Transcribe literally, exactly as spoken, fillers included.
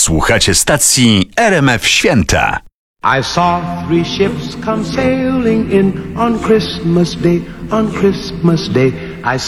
Słuchacie stacji R M F Święta. I saw three ships come sailing in on Christmas Day, on Christmas Day.